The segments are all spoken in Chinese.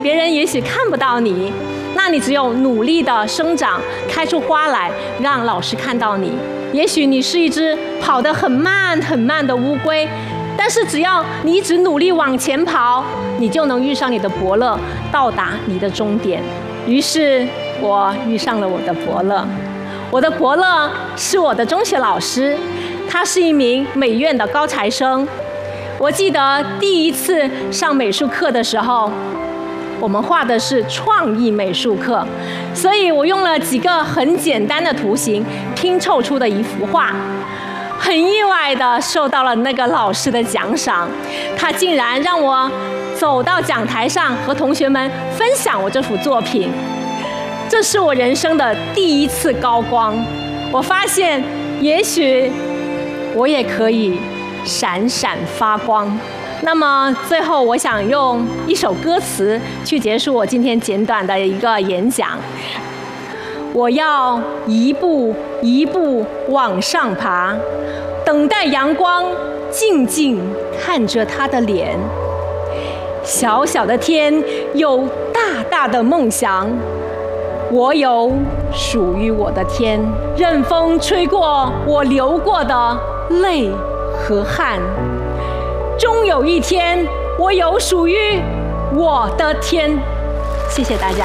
别人也许看不到你，那你只有努力的生长，开出花来，让老师看到你。也许你是一只跑得很慢很慢的乌龟，但是只要你一直努力往前跑，你就能遇上你的伯乐，到达你的终点。于是我遇上了我的伯乐。我的伯乐是我的中学老师，他是一名美院的高材生。我记得第一次上美术课的时候，我们画的是创意美术课，所以我用了几个很简单的图形拼凑出的一幅画。很意外的受到了那个老师的奖赏，他竟然让我走到讲台上和同学们分享我这幅作品。这是我人生的第一次高光，我发现也许我也可以闪闪发光。那么最后我想用一首歌词去结束我今天简短的一个演讲。我要一步一步往上爬，等待阳光，静静看着他的脸。小小的天有大大的梦想，我有属于我的天，任风吹过我流过的泪和汗，终有一天我有属于我的天。谢谢大家。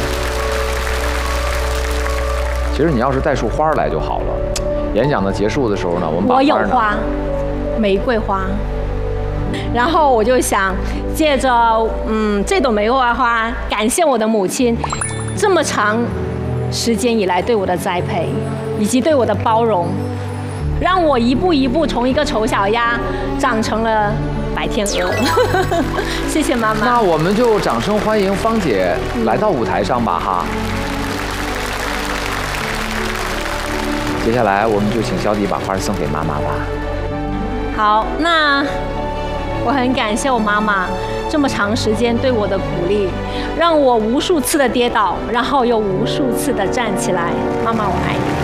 其实你要是带束花来就好了。演讲的结束的时候呢，我们把花我有花，玫瑰花。然后我就想借着这朵玫瑰花，感谢我的母亲这么长时间以来对我的栽培，以及对我的包容，让我一步一步从一个丑小鸭长成了白天鹅。谢谢妈妈。 那我们就掌声欢迎芳姐来到舞台上吧，哈。接下来我们就请小迪把花送给妈妈吧。 好，那我很感谢我妈妈这么长时间对我的鼓励，让我无数次的跌倒，然后又无数次的站起来。妈妈，我爱你。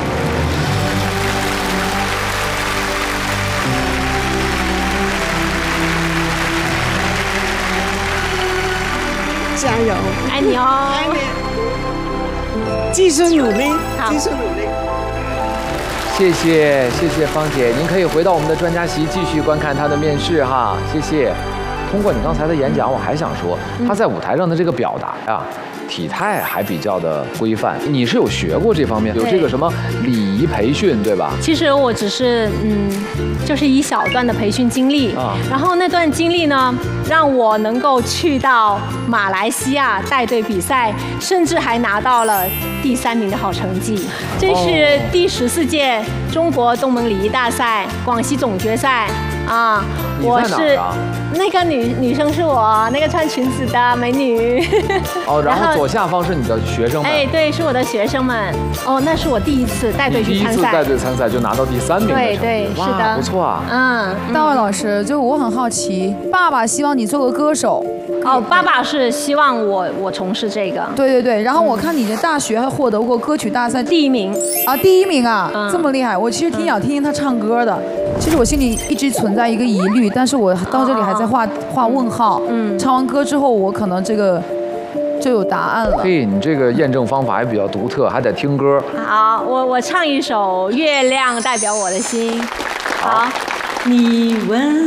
加油！ 爱你哦！ 爱你！继续努力，继续努力。 谢谢芳姐，您可以回到我们的专家席继续观看她的面试哈，谢谢。通过你刚才的演讲，我还想说，她在舞台上的这个表达呀，体态还比较的规范。你是有学过这方面，有这个什么礼仪培训，对吧？ 其实我只是就是一小段的培训经历啊，然后那段经历呢，让我能够去到马来西亚带队比赛，甚至还拿到了第3名的好成绩。这是第14届中国东盟礼仪大赛广西总决赛啊！ 我是那个女生是我，那个穿裙子的美女。 哦，然后左下方是你的学生们。 哎，对，是我的学生们。哦，那是我第一次带队去参赛。 第一次带队参赛就拿到第3名的成绩。 对，是的， 不错啊。 大卫老师，就我很好奇，爸爸希望你做个歌手。 哦，爸爸是希望我从事这个。 对，然后我看你的大学还获得过歌曲大赛第1名。 啊，第1名啊，这么厉害！我其实挺想听听他唱歌的。其实我心里一直存在一个疑虑，但是我到这里还在画问号。唱完歌之后，我可能这个就有答案了。 嘿，你这个验证方法还比较独特，还得听歌。 好，我唱一首《月亮代表我的心》。好，你问